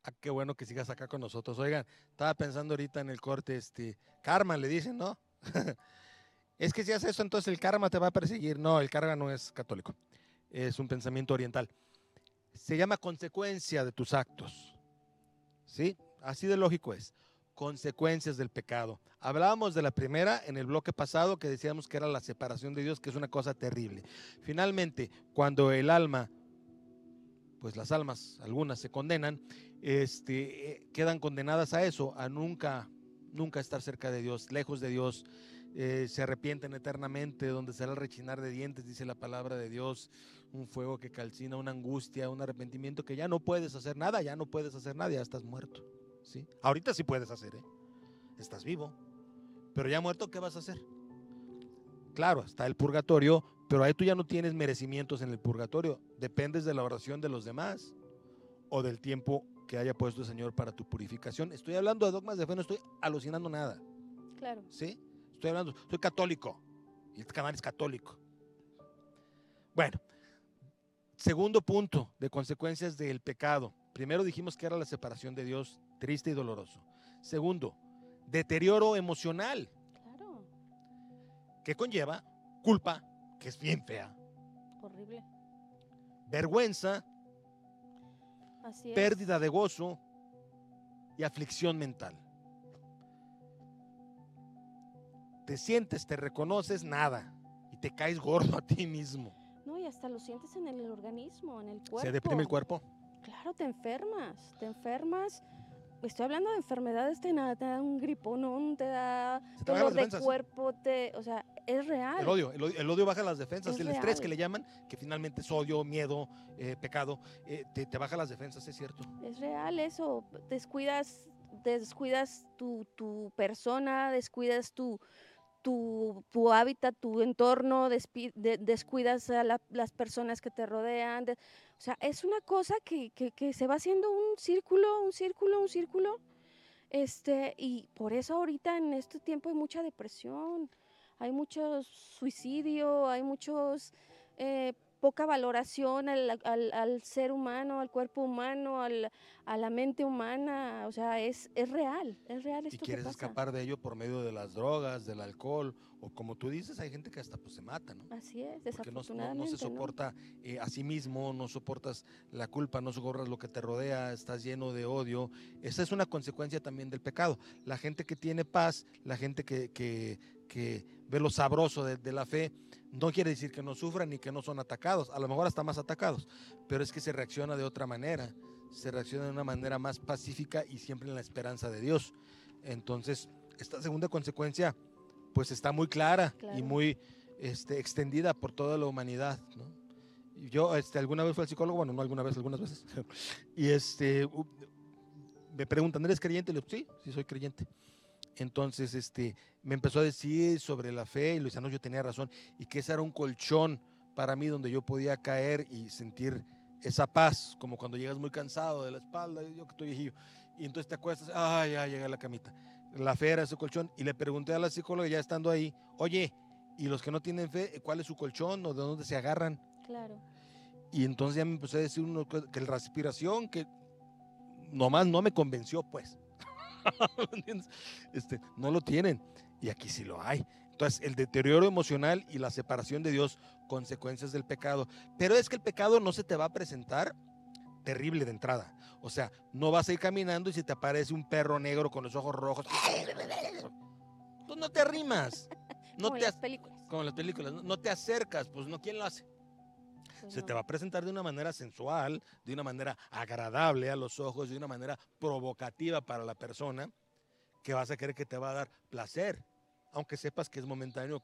Qué bueno que sigas acá con nosotros. Oigan, estaba pensando ahorita en el corte, karma le dicen, ¿no? Es que si haces eso, entonces el karma te va a perseguir. No, el karma no es católico, es un pensamiento oriental. Se llama consecuencia de tus actos, ¿sí? Así de lógico es. Consecuencias del pecado. Hablábamos de la primera en el bloque pasado que decíamos que era la separación de Dios, que es una cosa terrible. Finalmente, cuando el alma, pues las almas, algunas se condenan, quedan condenadas a eso, a nunca estar cerca de Dios, lejos de Dios, se arrepienten eternamente, donde será el rechinar de dientes, dice la palabra de Dios, un fuego que calcina, una angustia, un arrepentimiento que ya no puedes hacer nada, ya no puedes hacer nada, ya estás muerto, ¿sí? Ahorita sí puedes hacer, ¿eh? Estás vivo, pero ya muerto, ¿qué vas a hacer? Claro, está el purgatorio, pero ahí tú ya no tienes merecimientos en el purgatorio, dependes de la oración de los demás o del tiempo que haya puesto el Señor para tu purificación. Estoy hablando de dogmas de fe, no estoy alucinando nada. Claro. ¿Sí? Soy católico y este canal es católico. Bueno, segundo punto de consecuencias del pecado. Primero dijimos que era la separación de Dios, triste y doloroso. Segundo, deterioro emocional, Claro. que conlleva culpa, que es bien fea, Horrible. vergüenza, Así es. pérdida de gozo y aflicción mental. Te sientes, te reconoces, nada, y te caes gordo a ti mismo. No, y hasta lo sientes en el organismo, en el cuerpo. Se deprime el cuerpo. Claro, te enfermas. Estoy hablando de enfermedades, te da un griponón, te da Se te bajan dolor las de defensas. cuerpo, o sea, es real. El odio baja las defensas, Es el real. estrés que le llaman, que finalmente es odio, miedo, pecado, te baja las defensas, es cierto. Es real eso, descuidas tu persona, descuidas tu hábitat, tu entorno, descuidas a las personas que te rodean. O sea, es una cosa que se va haciendo un círculo, un círculo, un círculo. Y por eso ahorita en este tiempo hay mucha depresión, hay mucho suicidio, hay poca valoración al ser humano, al cuerpo humano, a la mente humana. O sea, es real Y esto que quieres pasa. escapar de ello por medio de las drogas, del alcohol, o como tú dices, hay gente que hasta pues se mata, ¿no? Así es, Porque no se desafortunadamente, ¿no? soporta a sí mismo, no soportas la culpa, no soportas lo que te rodea, estás lleno de odio. Esa es una consecuencia también del pecado. La gente que tiene paz, la gente que ve lo sabroso de la fe, no quiere decir que no sufran ni que no son atacados, a lo mejor hasta más atacados, pero es que se reacciona de otra manera, se reacciona de una manera más pacífica y siempre en la esperanza de Dios. Entonces, esta segunda consecuencia pues está muy clara Claro. y muy extendida por toda la humanidad, ¿no? Yo alguna vez fui al psicólogo, bueno, no alguna vez, algunas veces, y me preguntan, ¿eres creyente? Y le digo, sí soy creyente. Entonces, me empezó a decir sobre la fe y le decía, no, yo tenía razón, y que ese era un colchón para mí donde yo podía caer y sentir esa paz, como cuando llegas muy cansado de la espalda, yo que estoy viejillo, y entonces te acuestas, ay, ya llegué a la camita. La fe era ese colchón, y le pregunté a la psicóloga ya estando ahí, oye, ¿y los que no tienen fe, cuál es su colchón o de dónde se agarran? Claro. Y entonces ya me empezó a decir que la respiración, que nomás no me convenció, pues. No lo tienen. Y aquí sí lo hay. Entonces, el deterioro emocional y la separación de Dios, consecuencias del pecado. Pero es que el pecado no se te va a presentar terrible de entrada. O sea, no vas a ir caminando y si te aparece un perro negro con los ojos rojos, pues no te arrimas. No Como en te las películas. Como en las películas, no te acercas, pues no, ¿quién lo hace? Pues Se no. te va a presentar de una manera sensual, de una manera agradable a los ojos, de una manera provocativa para la persona, que vas a creer que te va a dar placer, aunque sepas que es momentáneo,